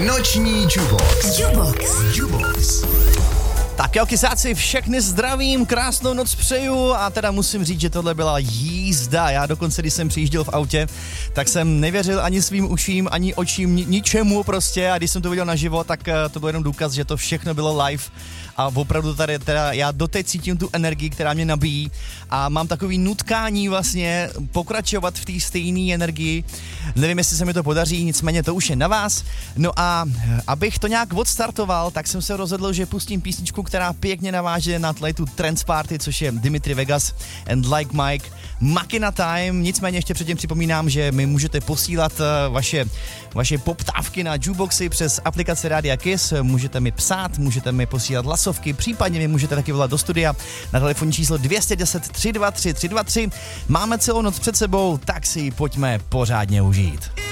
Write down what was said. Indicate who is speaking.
Speaker 1: Noční Jubox.
Speaker 2: Tak jo, kysáci, všechny zdravím, krásnou noc přeju a teda musím říct, že tohle byla jízda. Já dokonce, když jsem přijížděl v autě, tak jsem nevěřil ani svým uším, ani očím, ničemu prostě a když jsem to viděl naživo, tak to byl jenom důkaz, že to všechno bylo live a opravdu tady teda já doteď cítím tu energii, která mě nabíjí a mám takový nutkání vlastně pokračovat v té stejné energii. Nevím, jestli se mi to podaří, nicméně to už je na vás. No a abych to nějak odstartoval, tak jsem se rozhodl, že pustím písničku, která pěkně naváže na tu Trance Party, což je Dimitri Vegas and Like Mike, Makina Time. Nicméně ještě předtím připomínám, že mi můžete posílat vaše poptávky na Juboxy přes aplikaci Rádia Kiss. Můžete mi psát, můžete mi posílat hlasovky, případně mi můžete taky volat do studia na telefonní číslo 210 323 323. Máme celou noc před sebou, tak si ji pojďme pořádně užít.